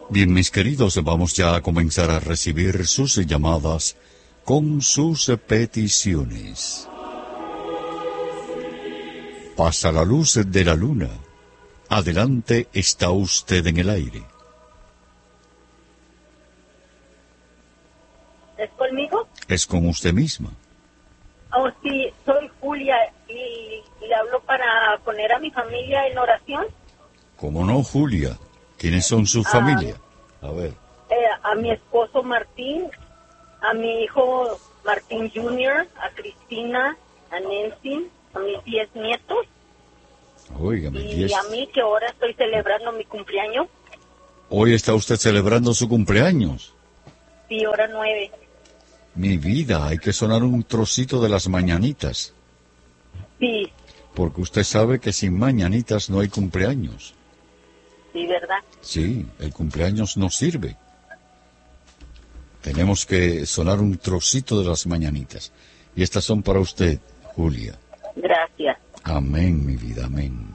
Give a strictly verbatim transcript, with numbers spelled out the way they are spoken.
Bien, mis queridos, vamos ya a comenzar a recibir sus llamadas con sus peticiones. Pasa la luz de la luna. Adelante, está usted en el aire. ¿Es conmigo? Es con usted misma. Oh, sí, soy Julia y le hablo para poner a mi familia en oración. ¿Cómo no, Julia? ¿Quiénes son su familia? A ver. Eh, a mi esposo Martín, a mi hijo Martín junior, a Cristina, a Nancy, a mis diez nietos. Óigame, y diez. a mí que ahora estoy celebrando mi cumpleaños. Hoy está usted celebrando su cumpleaños. Sí, hora nueve. Mi vida, hay que sonar un trocito de las mañanitas. Sí. Porque usted sabe que sin mañanitas no hay cumpleaños. Sí, ¿verdad? Sí, el cumpleaños no sirve. Tenemos que sonar un trocito de las mañanitas. Y estas son para usted, Julia. Gracias. Amén, mi vida, amén.